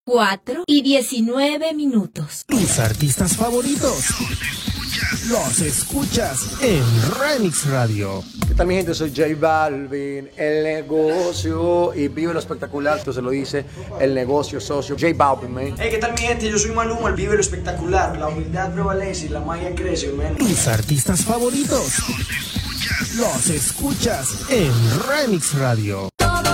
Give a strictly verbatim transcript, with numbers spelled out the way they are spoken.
cuatro y diecinueve minutos. Tus artistas favoritos los escuchas en Remix Radio. ¿Qué tal, mi gente? Soy J Balvin, el negocio, y vive lo espectacular. Esto se lo dice el negocio socio J Balvin, man. Hey, ¿qué tal, mi gente? Yo soy Maluma, el vive lo espectacular. La humildad prevalece y la magia crece, man. Tus artistas favoritos los escuchas en Remix Radio.